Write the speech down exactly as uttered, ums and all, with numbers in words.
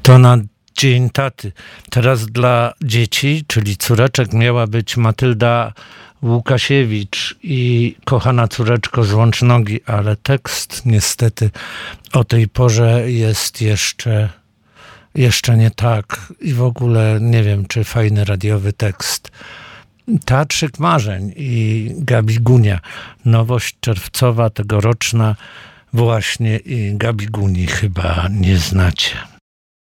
To na Dzień Taty. Teraz dla dzieci, czyli córeczek, miała być Matylda Łukasiewicz i Kochana córeczko, złącz nogi, ale tekst niestety o tej porze jest jeszcze, jeszcze nie tak i w ogóle nie wiem, czy fajny radiowy tekst. Teatrzyk Marzeń i Gabi Gunia. Nowość czerwcowa, tegoroczna właśnie, i Gabi Guni chyba nie znacie.